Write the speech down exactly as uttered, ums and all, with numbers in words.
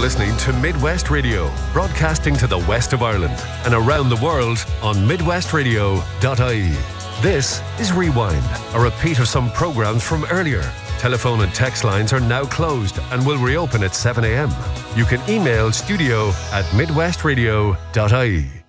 listening to Midwest Radio, broadcasting to the west of Ireland and around the world on midwest radio dot I E. This is Rewind, a repeat of some programmes from earlier. Telephone and text lines are now closed and will reopen at seven a.m. You can email studio at midwest radio dot I E.